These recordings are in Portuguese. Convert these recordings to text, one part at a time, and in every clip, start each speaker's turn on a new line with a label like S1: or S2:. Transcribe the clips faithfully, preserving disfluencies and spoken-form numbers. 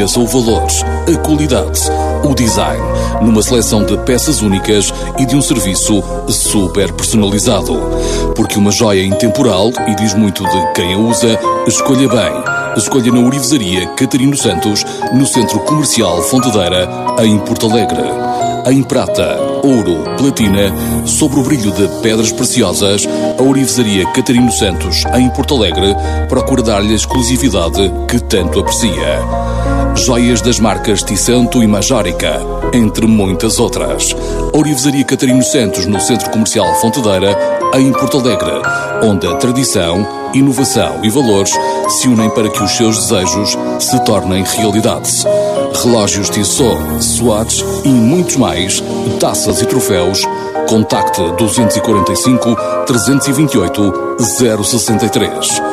S1: Conheça o valor, a qualidade, o design, numa seleção de peças únicas e de um serviço super personalizado. Porque uma joia intemporal, e diz muito de quem a usa, escolha bem. Escolha na Orivesaria Catarino Santos, no Centro Comercial Fontedeira, em Porto Alegre. Em prata, ouro, platina, sobre o brilho de pedras preciosas, a Orivesaria Catarino Santos, em Porto Alegre, procura dar-lhe a exclusividade que tanto aprecia. Joias das marcas Tissanto e Majórica, entre muitas outras. A Orivesaria Catarino Santos, no Centro Comercial Fontedeira, em Porto Alegre, onde a tradição, inovação e valores se unem para que os seus desejos se tornem realidade. Relógios Tissot, Swatch e muitos mais, taças e troféus. Contacte dois quatro cinco, três dois oito, zero seis três.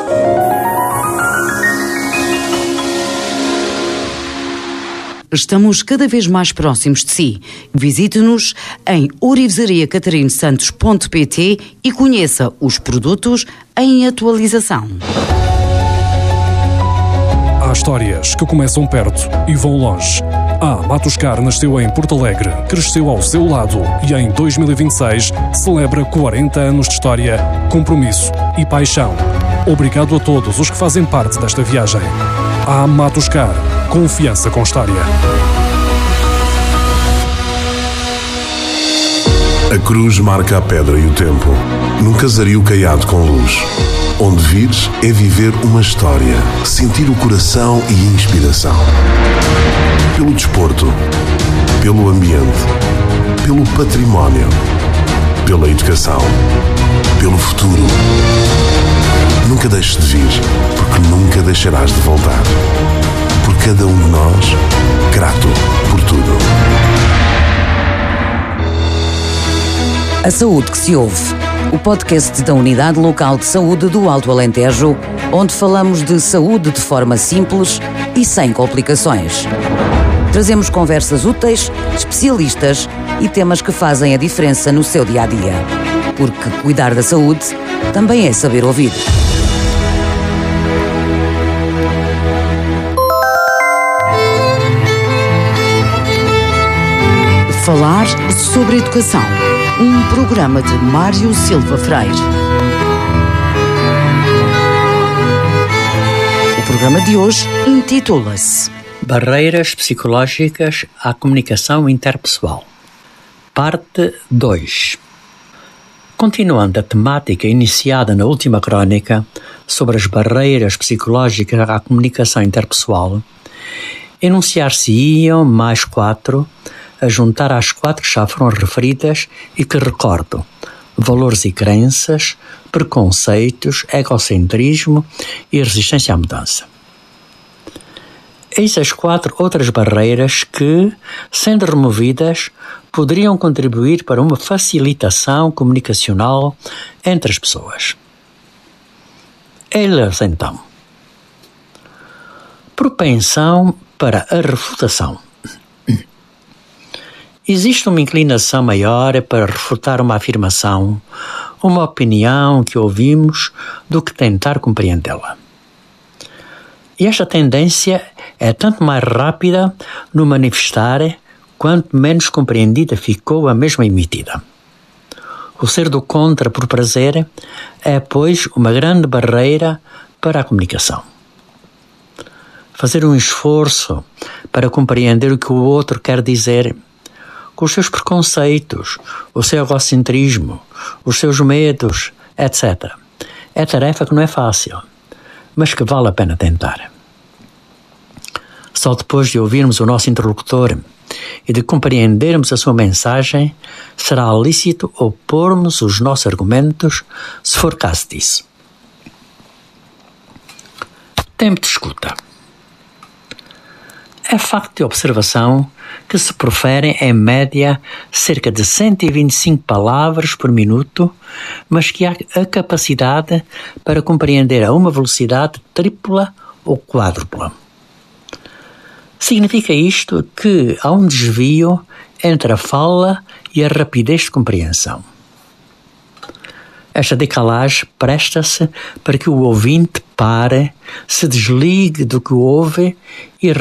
S2: Estamos cada vez mais próximos de si. Visite-nos em orivesaria catarino santos ponto pt e conheça os produtos em atualização.
S3: Há histórias que começam perto e vão longe. A Matuscar nasceu em Porto Alegre, cresceu ao seu lado e em dois mil e vinte e seis celebra quarenta anos de história, compromisso e paixão. Obrigado a todos os que fazem parte desta viagem. A Matuscar, confiança com história.
S4: A cruz marca a pedra e o tempo, num casario caiado com luz. Onde vires é viver uma história, sentir o coração e inspiração. Pelo desporto, pelo ambiente, pelo património, pela educação, pelo futuro. Nunca deixes de vir, porque nunca deixarás de voltar. Por cada um de nós, grato por tudo.
S2: A Saúde que se ouve. O podcast da Unidade Local de Saúde do Alto Alentejo, onde falamos de saúde de forma simples e sem complicações. Trazemos conversas úteis, especialistas e temas que fazem a diferença no seu dia-a-dia. Porque cuidar da saúde também é saber ouvir. Falar sobre educação. Um programa de Mário Silva Freire. O programa de hoje intitula-se
S5: Barreiras psicológicas à comunicação interpessoal. Parte dois. Continuando a temática iniciada na última crónica sobre as barreiras psicológicas à comunicação interpessoal, enunciar-se-iam mais quatro a juntar às quatro que já foram referidas e que recordo: valores e crenças, preconceitos, egocentrismo e resistência à mudança. Eis as quatro outras barreiras que, sendo removidas, poderiam contribuir para uma facilitação comunicacional entre as pessoas. Elas então: propensão para a refutação. Existe uma inclinação maior para refutar uma afirmação, uma opinião que ouvimos, do que tentar compreendê-la. E esta tendência é tanto mais rápida no manifestar, quanto menos compreendida ficou a mesma emitida. O ser do contra por prazer é, pois, uma grande barreira para a comunicação. Fazer um esforço para compreender o que o outro quer dizer, com os seus preconceitos, o seu egocentrismo, os seus medos, etcétera. É tarefa que não é fácil, mas que vale a pena tentar. Só depois de ouvirmos o nosso interlocutor e de compreendermos a sua mensagem, será lícito opormos os nossos argumentos, se for caso disso. Tempo de escuta. É facto de observação que se proferem, em média, cerca de cento e vinte e cinco palavras por minuto, mas que há a capacidade para compreender a uma velocidade tripla ou quádrupla. Significa isto que há um desvio entre a fala e a rapidez de compreensão. Esta decalagem presta-se para que o ouvinte pare, se desligue do que ouve e